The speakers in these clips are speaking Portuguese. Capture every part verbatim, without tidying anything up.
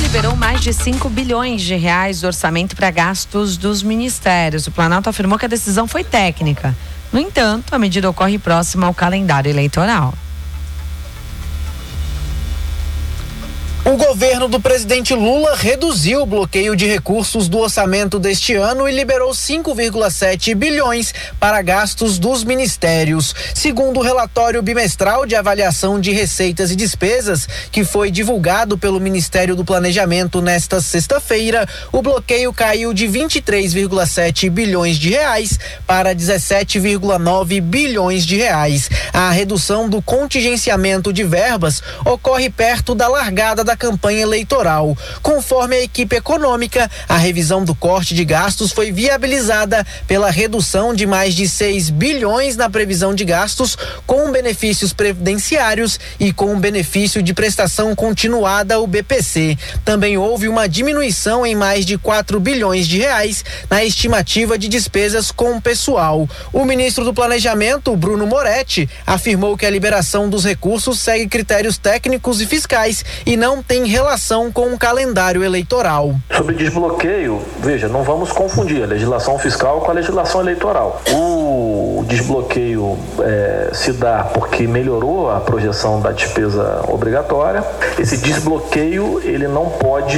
liberou mais de cinco bilhões de reais do orçamento para gastos dos ministérios. O Planalto afirmou que a decisão foi técnica. No entanto, a medida ocorre próxima ao calendário eleitoral. O governo do presidente Lula reduziu o bloqueio de recursos do orçamento deste ano e liberou cinco vírgula sete bilhões para gastos dos ministérios. Segundo o relatório bimestral de avaliação de receitas e despesas, que foi divulgado pelo Ministério do Planejamento nesta sexta-feira, o bloqueio caiu de vinte e três vírgula sete bilhões de reais para dezessete vírgula nove bilhões de reais. A redução do contingenciamento de verbas ocorre perto da largada da campanha eleitoral. Conforme a equipe econômica, a revisão do corte de gastos foi viabilizada pela redução de mais de seis bilhões na previsão de gastos com benefícios previdenciários e com benefício de prestação continuada, o B P C. Também houve uma diminuição em mais de quatro bilhões de reais na estimativa de despesas com o pessoal. O ministro do Planejamento, Bruno Moretti, afirmou que a liberação dos recursos segue critérios técnicos e fiscais e não tem relação com o calendário eleitoral. Sobre desbloqueio, veja, não vamos confundir a legislação fiscal com a legislação eleitoral. O desbloqueio é, se dá porque melhorou a projeção da despesa obrigatória. Esse desbloqueio, ele não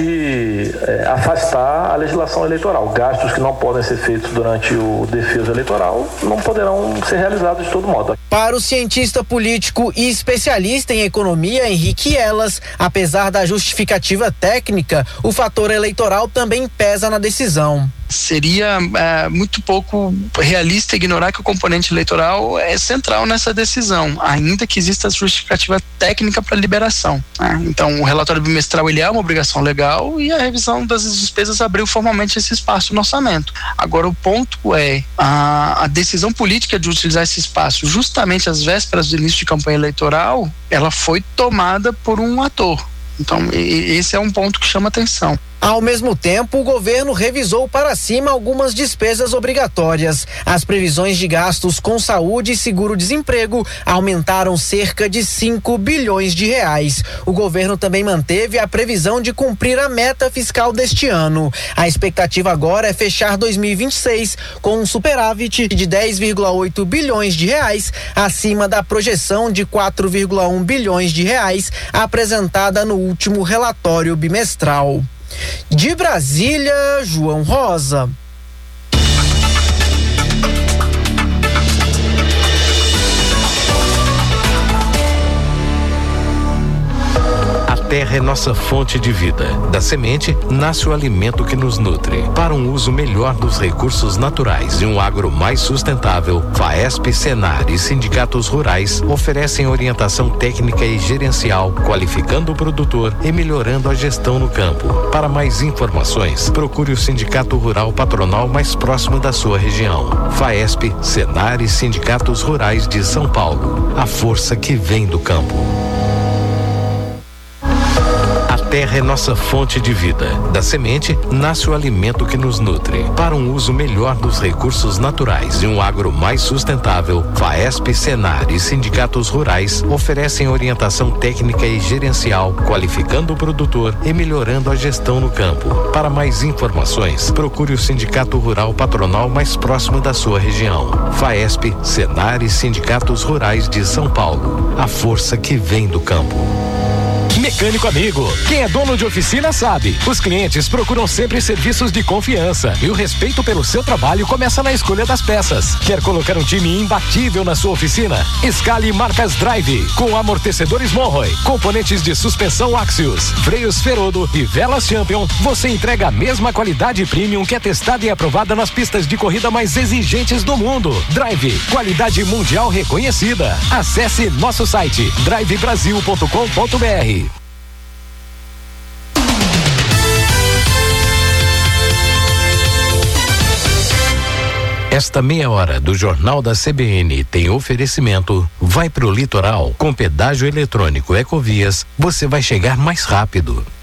pode é, afastar a legislação eleitoral. Gastos que não podem ser feitos durante o defeso eleitoral não poderão ser realizados de todo modo. Para o cientista político e especialista em economia, Henrique Elas, apesar da justificativa técnica, o fator eleitoral também pesa na decisão. Seria é, muito pouco realista ignorar que o componente eleitoral é central nessa decisão, ainda que exista a justificativa técnica para liberação, né? Então, o relatório bimestral ele é uma obrigação legal e a revisão das despesas abriu formalmente esse espaço no orçamento. Agora, o ponto é a, a decisão política de utilizar esse espaço justamente às vésperas do início de campanha eleitoral, ela foi tomada por um ator. Então, esse é um ponto que chama atenção. Ao mesmo tempo, o governo revisou para cima algumas despesas obrigatórias. As previsões de gastos com saúde e seguro-desemprego aumentaram cerca de cinco bilhões de reais. O governo também manteve a previsão de cumprir a meta fiscal deste ano. A expectativa agora é fechar dois mil e vinte e seis com um superávit de dez vírgula oito bilhões de reais, acima da projeção de quatro vírgula um bilhões de reais apresentada no último relatório bimestral. De Brasília, João Rosa. A terra é nossa fonte de vida. Da semente nasce o alimento que nos nutre. Para um uso melhor dos recursos naturais e um agro mais sustentável, FAESP, Senar e sindicatos rurais oferecem orientação técnica e gerencial, qualificando o produtor e melhorando a gestão no campo. Para mais informações, procure o Sindicato Rural Patronal mais próximo da sua região. FAESP, Senar e sindicatos rurais de São Paulo. A força que vem do campo. A terra é nossa fonte de vida. Da semente nasce o alimento que nos nutre. Para um uso melhor dos recursos naturais e um agro mais sustentável, FAESP, Senar e sindicatos rurais oferecem orientação técnica e gerencial, qualificando o produtor e melhorando a gestão no campo. Para mais informações, procure o Sindicato Rural Patronal mais próximo da sua região. FAESP, Senar e sindicatos rurais de São Paulo. A força que vem do campo. Mecânico amigo, quem é dono de oficina sabe, os clientes procuram sempre serviços de confiança e o respeito pelo seu trabalho começa na escolha das peças. Quer colocar um time imbatível na sua oficina? Escale marcas Drive, com amortecedores Monroe, componentes de suspensão Axios, freios Ferodo e velas Champion. Você entrega a mesma qualidade premium que é testada e aprovada nas pistas de corrida mais exigentes do mundo. Drive, qualidade mundial reconhecida. Acesse nosso site drive brasil ponto com ponto br. Esta meia hora do Jornal da C B N tem oferecimento. Vai pro litoral. Com pedágio eletrônico Ecovias, você vai chegar mais rápido.